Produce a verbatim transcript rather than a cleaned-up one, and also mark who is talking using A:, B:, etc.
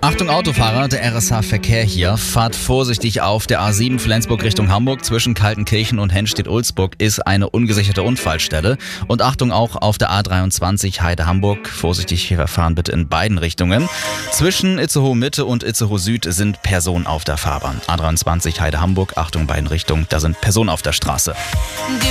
A: Achtung Autofahrer, der R S H-Verkehr hier. Fahrt vorsichtig auf. Der A sieben Flensburg Richtung Hamburg zwischen Kaltenkirchen und Hennstedt-Ulzburg ist eine ungesicherte Unfallstelle. Und Achtung auch auf der A dreiundzwanzig Heide-Hamburg. Vorsichtig fahren bitte in beiden Richtungen. Zwischen Itzehoe Mitte und Itzehoe Süd sind Personen auf der Fahrbahn. A dreiundzwanzig Heide-Hamburg, Achtung beiden Richtungen, da sind Personen auf der Straße.